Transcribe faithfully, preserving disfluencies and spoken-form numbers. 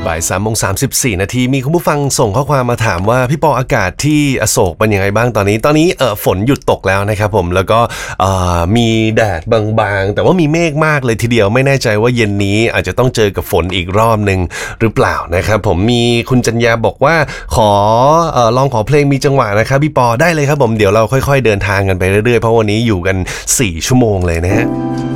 บ่ายสามโมงสามสิบสี่นาทีมีคุณผู้ฟังส่งข้อความมาถามว่าพี่ปออากาศที่อโศกเป็นยังไงบ้างตอนนี้ตอนนี้เออฝนหยุดตกแล้วนะครับผมแล้วก็เอ่อมีแดดบางๆแต่ว่ามีเมฆมากเลยทีเดียวไม่แน่ใจว่าเย็นนี้อาจจะต้องเจอกับฝนอีกรอบนึงหรือเปล่านะครับผมมีคุณจัญญาบอกว่าขอเอ่อลองขอเพลงมีจังหวะนะครับพี่ปอได้เลยครับผมเดี๋ยวเราค่อยๆเดินทางกันไปเรื่อยๆเพราะวันนี้อยู่กันสี่ชั่วโมงเลยนะฮะ